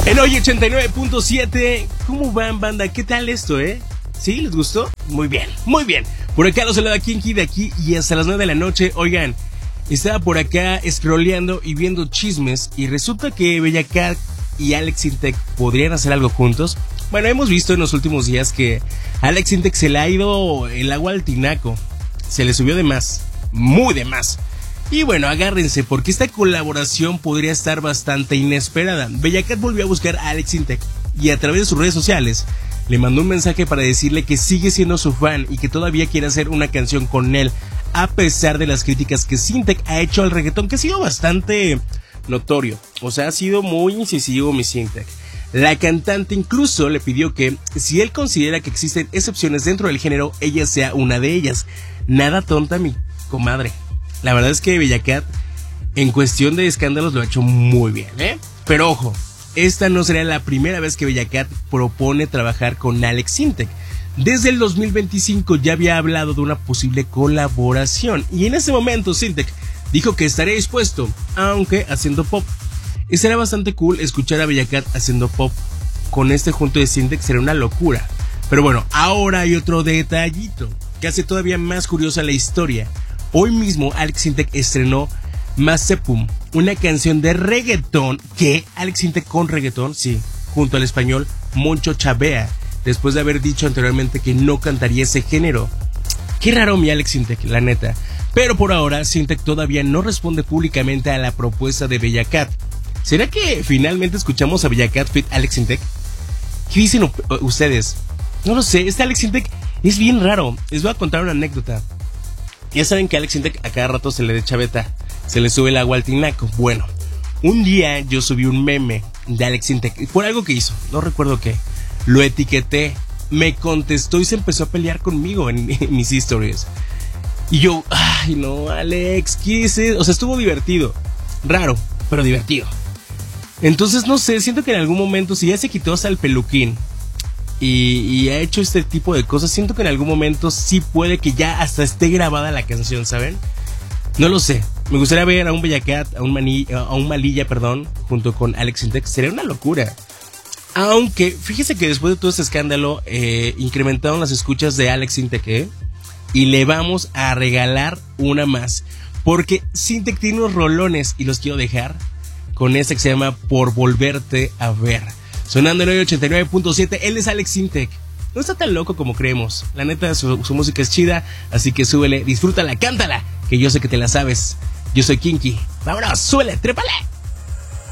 En hoy 89.7, ¿cómo van, banda? ¿Qué tal esto, ¿Sí? ¿Les gustó? Muy bien, muy bien. Por acá los saluda Kinky de aquí y hasta las 9 de la noche. Oigan, estaba por acá scrolleando y viendo chismes y resulta que Bella Cat y Alex Intec podrían hacer algo juntos. Bueno, hemos visto en los últimos días que a Alex Intec se le ha ido el agua al tinaco. Se le subió de más, muy de más. Y bueno, agárrense porque esta colaboración podría estar bastante inesperada. Bella Cat volvió a buscar a Alex Intec y a través de sus redes sociales le mandó un mensaje para decirle que sigue siendo su fan y que todavía quiere hacer una canción con él, a pesar de las críticas que Intec ha hecho al reggaetón, que ha sido bastante notorio. O sea, ha sido muy incisivo mi Intec. La cantante incluso le pidió que, si él considera que existen excepciones dentro del género, ella sea una de ellas. Nada tonta, mi comadre. La verdad es que Bella Cat, en cuestión de escándalos, lo ha hecho muy bien, Pero ojo, esta no será la primera vez que Bella Cat propone trabajar con Alex Intec. Desde el 2025 ya había hablado de una posible colaboración y en ese momento Intec dijo que estaría dispuesto, aunque haciendo pop. Y será bastante cool escuchar a Bella Cat haciendo pop. Con este junto de Intec será una locura. Pero bueno, ahora hay otro detallito que hace todavía más curiosa la historia. Hoy mismo Alex Intec estrenó Mazepum, una canción de reggaetón que Alex Intec con reggaetón, sí, junto al español Moncho Chavea, después de haber dicho anteriormente que no cantaría ese género. Qué raro mi Alex Intec, la neta. Pero por ahora Intec todavía no responde públicamente a la propuesta de Bella Cat. ¿Será que finalmente escuchamos a Bella Cat feat Alex Intec? ¿Qué dicen ustedes? No lo sé, este Alex Intec es bien raro. Les voy a contar una anécdota. Ya saben que a Alex Intec a cada rato se le da chaveta, se le sube el agua al tinaco. Bueno, un día yo subí un meme de Alex Intec por algo que hizo, no recuerdo qué. Lo etiqueté, me contestó y se empezó a pelear conmigo en mis stories. Y yo, ay no, Alex, ¿qué es eso? O sea, estuvo divertido, raro, pero divertido. Entonces no sé, siento que en algún momento, si ya se quitó hasta el peluquín y ha hecho este tipo de cosas, siento que en algún momento sí puede que ya hasta esté grabada la canción, ¿saben? No lo sé. Me gustaría ver a un Bella Cat, a un Malilla, junto con Alex Intec. Sería una locura. Aunque, fíjese que después de todo este escándalo, incrementaron las escuchas de Alex Intec, y le vamos a regalar una más. Porque Intec tiene unos rolones y los quiero dejar con esta que se llama Por Volverte a Ver. Sonando en hoy 89.7, él es Alex Intec. No está tan loco como creemos. La neta, su música es chida, así que súbele, disfrútala, cántala, que yo sé que te la sabes. Yo soy Kinky. Vámonos, súbele, trépale.